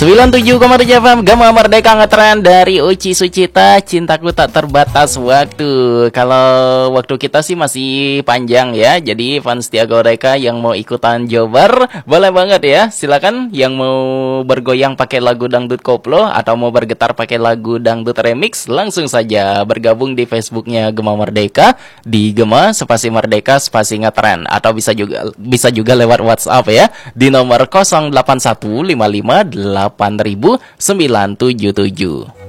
97,7 FM Gema Merdeka ngetren dari Uci Sucita, cintaku tak terbatas waktu. Kalau waktu kita sih masih panjang ya. Jadi fans Tiago Reka yang mau ikutan jobar boleh banget ya. Silakan yang mau bergoyang pakai lagu dangdut koplo atau mau bergetar pakai lagu dangdut remix, langsung saja bergabung di Facebooknya Gema Merdeka di Gema spasi Merdeka spasi ngetren, atau bisa juga lewat WhatsApp ya di nomor 08155 8977.